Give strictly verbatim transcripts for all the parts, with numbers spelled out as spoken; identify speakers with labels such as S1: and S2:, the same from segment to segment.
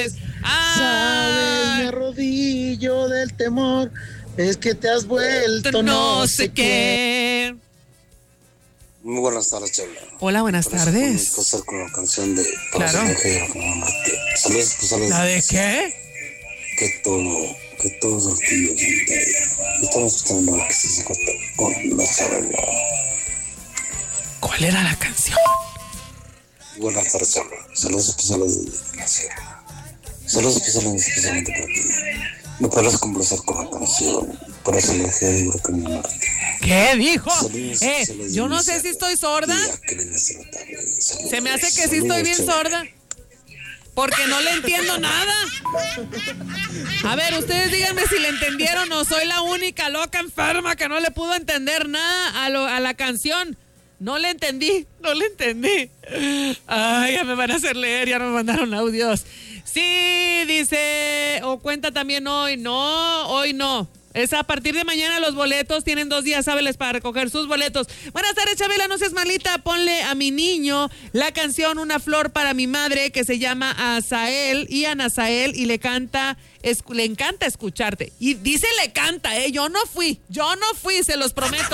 S1: Sabes, me arrodillo del temor, es que te has vuelto no, no sé qué. qué.
S2: Muy buenas tardes, Chabla.
S1: Hola, buenas
S2: Por
S1: tardes.
S2: Eso pasar con la canción de...
S1: Claro.
S2: Saludos especiales.
S1: ¿La de qué?
S2: Que todo, que todos los tíos estamos escuchando lo que se corta con la Chabla.
S1: ¿Cuál era la canción?
S2: Buenas tardes, Chabla. Saludos especiales de la Sierra. Saludos especiales especialmente para ti. No podrás conversar con la canción. Por eso le dejé de Huracán Norte.
S1: ¿Qué dijo?
S2: Saludos,
S1: eh,
S2: saludos,
S1: yo no sé si estoy sorda. Se me hace que sí estoy bien sorda. Porque no le entiendo nada. A ver, ustedes díganme si le entendieron o soy la única loca enferma que no le pudo entender nada a, lo, a la canción. No le entendí, no le entendí. Ay, ya me van a hacer leer, ya me mandaron audios. Sí, dice, o cuenta también hoy. No, hoy no. Es a partir de mañana los boletos, tienen dos días hábiles para recoger sus boletos. Buenas tardes, Chabela, no seas malita, ponle a mi niño la canción Una flor para mi madre, que se llama Azael y a Nazael, y le canta, es, le encanta escucharte. Y dice le canta, eh, yo no fui, yo no fui, se los prometo.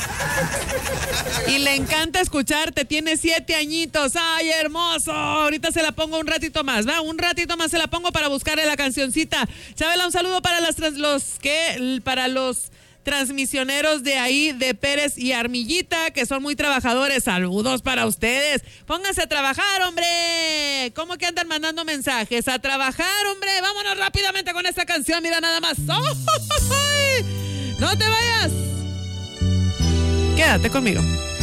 S1: Y le encanta escucharte, tiene siete añitos, ay, hermoso. Ahorita se la pongo un ratito más, va, un ratito más se la pongo para buscarle la cancioncita. Chabela, un saludo para las trans, los que para los transmisioneros de ahí, de Pérez y Armillita, que son muy trabajadores. Saludos para ustedes. Pónganse a trabajar, hombre. ¿Cómo que andan mandando mensajes? A trabajar, hombre. Vámonos rápidamente con esta canción. Mira nada más. ¡Oh! ¡No te vayas! Quédate conmigo.